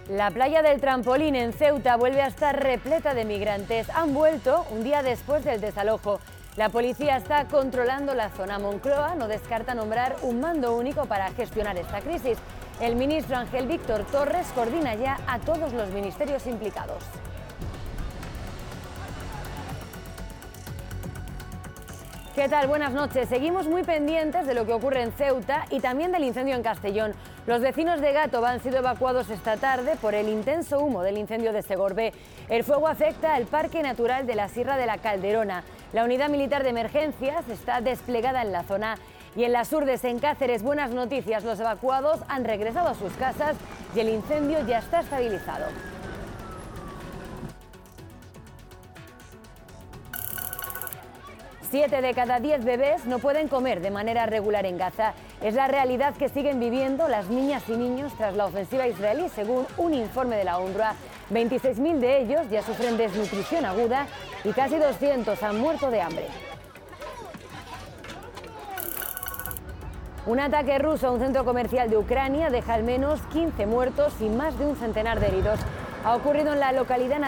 La playa del Trampolín en Ceuta vuelve a estar repleta de migrantes. Han vuelto un día después del desalojo. La policía está controlando la zona. Moncloa no descarta nombrar un mando único para gestionar esta crisis. El ministro Ángel Víctor Torres coordina ya a todos los ministerios implicados. ¿Qué tal? Buenas noches. Seguimos muy pendientes de lo que ocurre en Ceuta y también del incendio en Castellón. Los vecinos de Gátova han sido evacuados esta tarde por el intenso humo del incendio de Segorbé. El fuego afecta al Parque Natural de la Sierra de la Calderona. La unidad militar de emergencias está desplegada en la zona. Y en las Urdes, en Cáceres, buenas noticias. Los evacuados han regresado a sus casas y el incendio ya está estabilizado. Siete de cada 10 bebés no pueden comer de manera regular en Gaza. Es la realidad que siguen viviendo las niñas y niños tras la ofensiva israelí, según un informe de la UNRWA. 26.000 de ellos ya sufren desnutrición aguda y casi 200 han muerto de hambre. Un ataque ruso a un centro comercial de Ucrania deja al menos 15 muertos y más de un centenar de heridos. Ha ocurrido en la localidad